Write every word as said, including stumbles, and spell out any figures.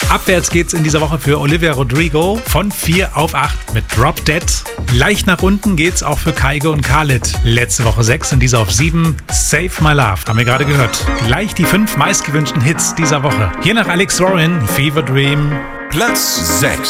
Abwärts geht's in dieser Woche für Olivia Rodrigo von vier auf acht mit Drop Dead. Leicht nach unten geht's auch für Kygo und Khalid. Letzte Woche sechs und diese auf sieben. Save My Love, haben wir gerade gehört. Gleich die fünf meistgewünschten Hits dieser Woche. Hier nach Alex Warren, Fever Dream. Platz sechs.